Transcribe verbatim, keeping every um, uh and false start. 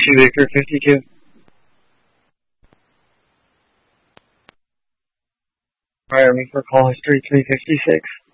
two Victor fifty-two. Fire me for call history three fifty-six.